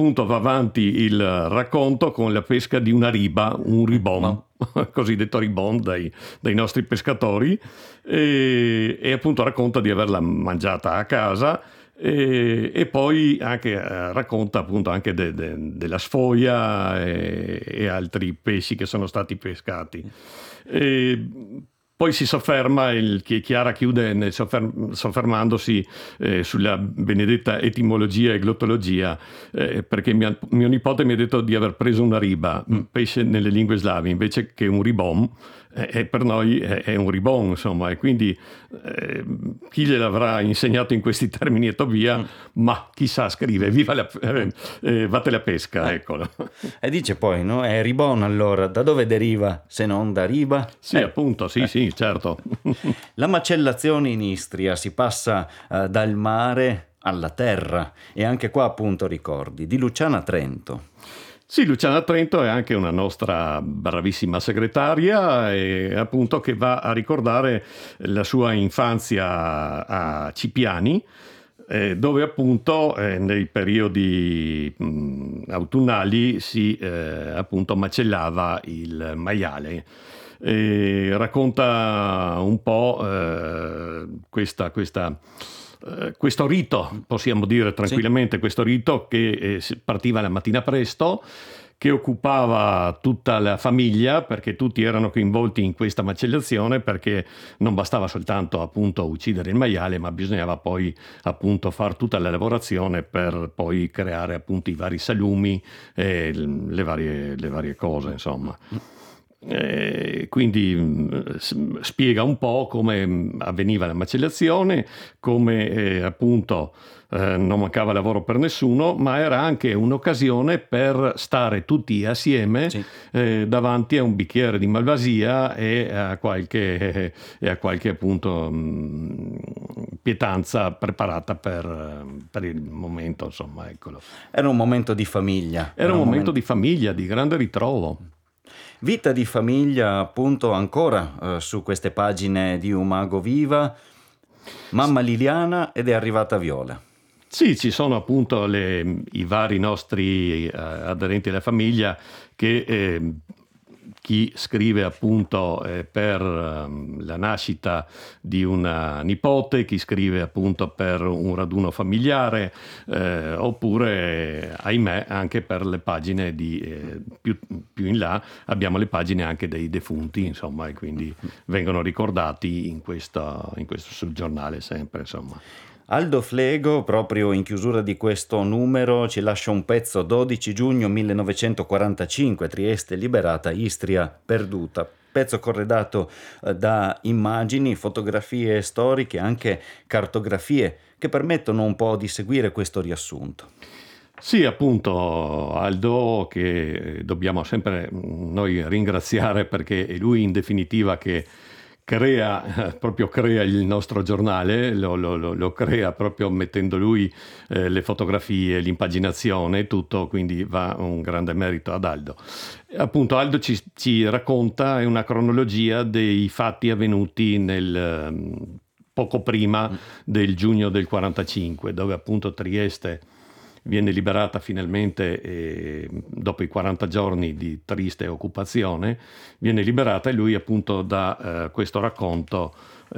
appunto va avanti il racconto con la pesca di una riba, un ribon, cosiddetto ribon dai nostri pescatori, e appunto racconta di averla mangiata a casa. E poi anche racconta appunto anche della sfoglia e altri pesci che sono stati pescati. E poi si sofferma, Chiara chiude soffermandosi sulla benedetta etimologia e glottologia, perché mio nipote mi ha detto di aver preso una riba, pesce nelle lingue slave, invece che un ribon, e per noi è un ribon, insomma, e quindi chi gliel'avrà insegnato in questi termini e via, ma chissà, scrive, vatte la pesca, eccolo. E dice poi, no? È ribon, allora, da dove deriva se non da riba? Sì, appunto, sì, certo. La macellazione in Istria si passa dal mare alla terra, e anche qua appunto ricordi di Luciana Trento. Sì, Luciana Trento è anche una nostra bravissima segretaria, e appunto che va a ricordare la sua infanzia a Cipiani, dove appunto nei periodi autunnali si appunto macellava il maiale. Racconta un po' questo rito, possiamo dire tranquillamente, questo rito che partiva la mattina presto, che occupava tutta la famiglia, perché tutti erano coinvolti in questa macellazione, perché non bastava soltanto appunto uccidere il maiale, ma bisognava poi appunto fare tutta la lavorazione per poi creare appunto i vari salumi e le varie cose, insomma. Quindi spiega un po' come avveniva la macellazione, come appunto non mancava lavoro per nessuno, ma era anche un'occasione per stare tutti assieme davanti a un bicchiere di malvasia e a qualche appunto pietanza preparata per il momento, insomma, eccolo. Era un momento di famiglia. Era un momento di famiglia, di grande ritrovo. Vita di famiglia, appunto, ancora su queste pagine di Umago Viva. Mamma Liliana ed è arrivata Viola. Sì, ci sono appunto i vari nostri aderenti alla famiglia che chi scrive appunto per la nascita di una nipote, chi scrive appunto per un raduno familiare, oppure, ahimè, anche per le pagine più in là abbiamo le pagine anche dei defunti, insomma, e quindi vengono ricordati in questo sul giornale sempre, insomma. Aldo Flego, proprio in chiusura di questo numero, ci lascia un pezzo: 12 giugno 1945, Trieste liberata, Istria perduta. Pezzo corredato da immagini, fotografie storiche, anche cartografie che permettono un po' di seguire questo riassunto. Sì, appunto, Aldo, che dobbiamo sempre noi ringraziare, perché è lui in definitiva che crea il nostro giornale, lo crea proprio mettendo lui le fotografie, l'impaginazione, tutto, quindi va un grande merito ad Aldo. Appunto, Aldo ci racconta una cronologia dei fatti avvenuti poco prima del giugno del 45, dove appunto Trieste viene liberata finalmente dopo i 40 giorni di triste occupazione, viene liberata, e lui appunto dà questo racconto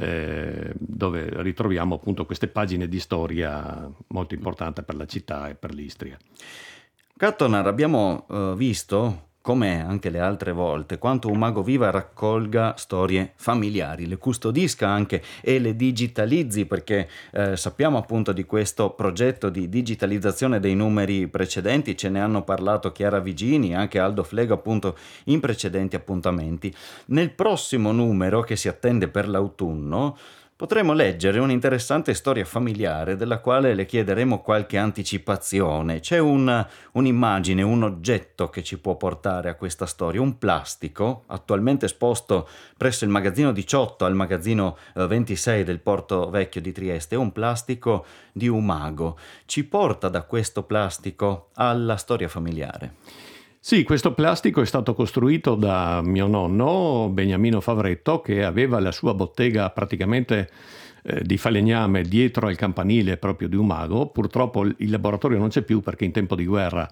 dove ritroviamo appunto queste pagine di storia molto importanti per la città e per l'Istria. Cattonar, abbiamo visto, come anche le altre volte, quanto Umago Viva raccolga storie familiari, le custodisca anche e le digitalizzi, perché sappiamo appunto di questo progetto di digitalizzazione dei numeri precedenti, ce ne hanno parlato Chiara Vigini, anche Aldo Flego appunto in precedenti appuntamenti. Nel prossimo numero, che si attende per l'autunno, potremo leggere un'interessante storia familiare della quale le chiederemo qualche anticipazione. C'è un'immagine, un oggetto che ci può portare a questa storia, un plastico attualmente esposto presso il magazzino 18 al magazzino 26 del Porto Vecchio di Trieste, un plastico di Umago. Ci porta da questo plastico alla storia familiare. Sì, questo plastico è stato costruito da mio nonno, Beniamino Favretto, che aveva la sua bottega praticamente di falegname dietro al campanile proprio di Umago. Purtroppo il laboratorio non c'è più, perché in tempo di guerra